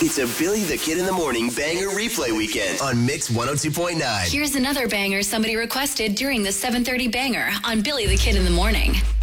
It's a Billy the Kid in the Morning banger replay weekend on Mix 102.9. Here's another banger somebody requested during the 7:30 banger on Billy the Kid in the Morning.